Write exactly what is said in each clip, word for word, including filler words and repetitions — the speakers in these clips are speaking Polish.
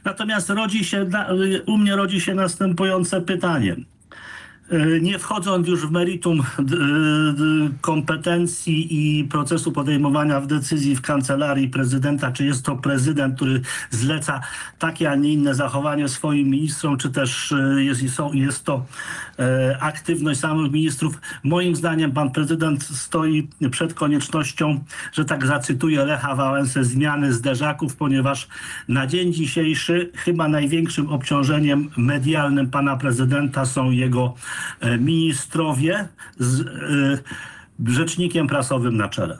Natomiast rodzi się, u mnie rodzi się następujące pytanie. Nie wchodząc już w meritum kompetencji i procesu podejmowania decyzji w kancelarii prezydenta, czy jest to prezydent, który zleca takie, a nie inne zachowanie swoim ministrom, czy też jest, jest to aktywność samych ministrów. Moim zdaniem pan prezydent stoi przed koniecznością, że tak zacytuję Lecha Wałęsę, zmiany zderzaków, ponieważ na dzień dzisiejszy chyba największym obciążeniem medialnym pana prezydenta są jego ministrowie z y, rzecznikiem prasowym na czele.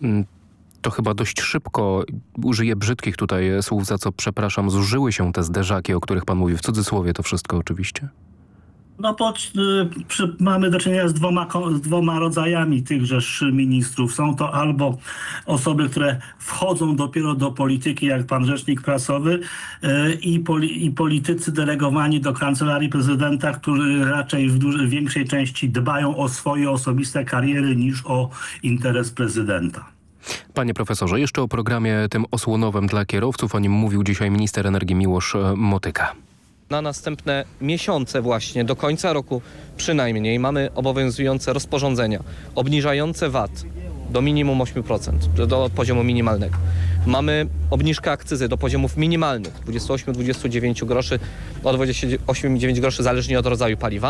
To chyba dość szybko, użyję brzydkich tutaj słów, za co przepraszam, zużyły się te zderzaki, o których pan mówi, w cudzysłowie to wszystko oczywiście. No pod, y, przy, mamy do czynienia z dwoma, z dwoma rodzajami tychżeż ministrów. Są to albo osoby, które wchodzą dopiero do polityki, jak pan rzecznik prasowy y, i, poli, i politycy delegowani do kancelarii prezydenta, którzy raczej w, duży, w większej części dbają o swoje osobiste kariery niż o interes prezydenta. Panie profesorze, jeszcze o programie tym osłonowym dla kierowców. O nim mówił dzisiaj minister energii Miłosz Motyka. Na następne miesiące właśnie, do końca roku przynajmniej, mamy obowiązujące rozporządzenia obniżające V A T do minimum osiem procent, do poziomu minimalnego. Mamy obniżkę akcyzy do poziomów minimalnych, dwadzieścia osiem do dwudziestu dziewięciu groszy, o dwadzieścia osiem do dziewięciu groszy zależnie od rodzaju paliwa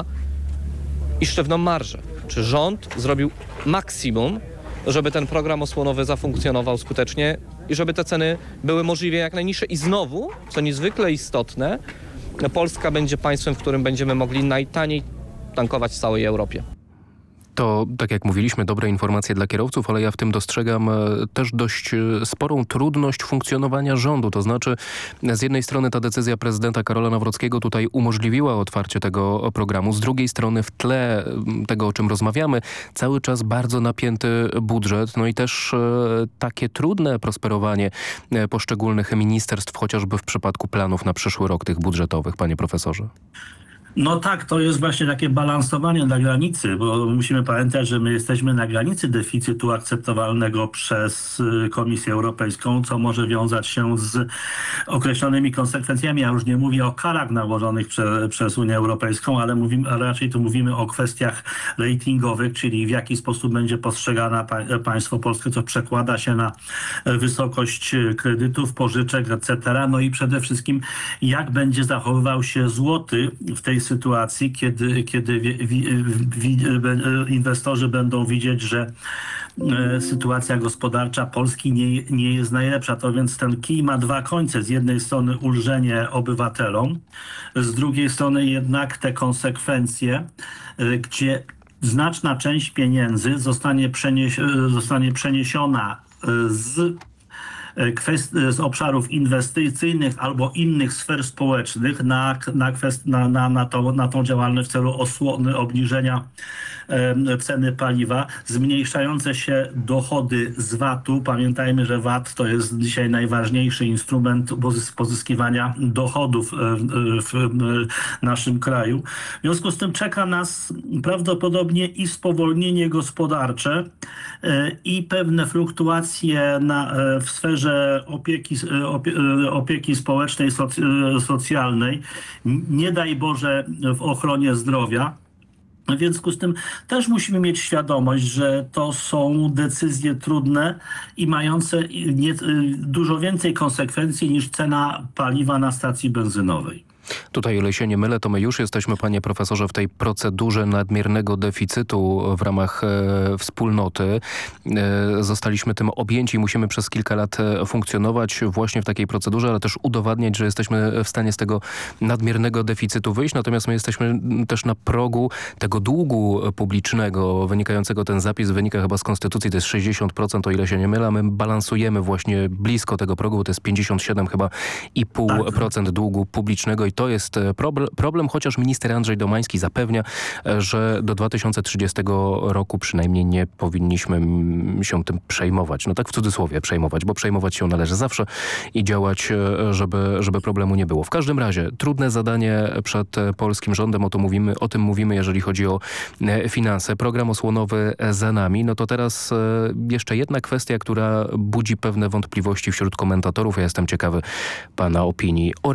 i sztywną marżę. Czy rząd zrobił maksimum, żeby ten program osłonowy zafunkcjonował skutecznie i żeby te ceny były możliwie jak najniższe? I znowu, co niezwykle istotne, Polska będzie państwem, w którym będziemy mogli najtaniej tankować w całej Europie. To, tak jak mówiliśmy, dobre informacje dla kierowców, ale ja w tym dostrzegam też dość sporą trudność funkcjonowania rządu. To znaczy, z jednej strony ta decyzja prezydenta Karola Nawrockiego tutaj umożliwiła otwarcie tego programu. Z drugiej strony w tle tego, o czym rozmawiamy, cały czas bardzo napięty budżet. No i też takie trudne prosperowanie poszczególnych ministerstw, chociażby w przypadku planów na przyszły rok tych budżetowych, panie profesorze. No tak, to jest właśnie takie balansowanie na granicy, bo musimy pamiętać, że my jesteśmy na granicy deficytu akceptowalnego przez Komisję Europejską, co może wiązać się z określonymi konsekwencjami. Ja już nie mówię o karach nałożonych prze, przez Unię Europejską, ale, mówimy, ale raczej tu mówimy o kwestiach ratingowych, czyli w jaki sposób będzie postrzegana pa, państwo polskie, co przekłada się na wysokość kredytów, pożyczek, et cetera. No i przede wszystkim jak będzie zachowywał się złoty w tej sytuacji, kiedy, kiedy wi, wi, wi, inwestorzy będą widzieć, że e, sytuacja gospodarcza Polski nie, nie jest najlepsza. To więc ten kij ma dwa końce. Z jednej strony ulżenie obywatelom, z drugiej strony jednak te konsekwencje, e, gdzie znaczna część pieniędzy zostanie, przenieś, zostanie przeniesiona z z obszarów inwestycyjnych albo innych sfer społecznych na, na, kwest, na, na, na, to, na tą działalność w celu osłony, obniżenia e, ceny paliwa, zmniejszające się dochody z V A T-u. Pamiętajmy, że V A T to jest dzisiaj najważniejszy instrument pozyskiwania dochodów w, w, w naszym kraju. W związku z tym czeka nas prawdopodobnie i spowolnienie gospodarcze e, i pewne fluktuacje na, e, w sferze Opieki, opie, opieki społecznej, soc, socjalnej, nie daj Boże w ochronie zdrowia. W związku z tym też musimy mieć świadomość, że to są decyzje trudne i mające nie, dużo więcej konsekwencji niż cena paliwa na stacji benzynowej. Tutaj, o ile się nie mylę, to my już jesteśmy, panie profesorze, w tej procedurze nadmiernego deficytu w ramach e, wspólnoty. E, zostaliśmy tym objęci, musimy przez kilka lat funkcjonować właśnie w takiej procedurze, ale też udowadniać, że jesteśmy w stanie z tego nadmiernego deficytu wyjść. Natomiast my jesteśmy też na progu tego długu publicznego, wynikającego, ten zapis wynika chyba z konstytucji, to jest sześćdziesiąt procent, o ile się nie mylę. My balansujemy właśnie blisko tego progu, to jest pięćdziesiąt siedem chyba i pół procent długu publicznego i to jest problem, problem, chociaż minister Andrzej Domański zapewnia, że do dwa tysiące trzydziestego roku przynajmniej nie powinniśmy się tym przejmować. No tak w cudzysłowie przejmować, bo przejmować się należy zawsze i działać, żeby, żeby problemu nie było. W każdym razie trudne zadanie przed polskim rządem, o, to mówimy, o tym mówimy, jeżeli chodzi o finanse. Program osłonowy za nami. No to teraz jeszcze jedna kwestia, która budzi pewne wątpliwości wśród komentatorów. Ja jestem ciekawy pana opinii.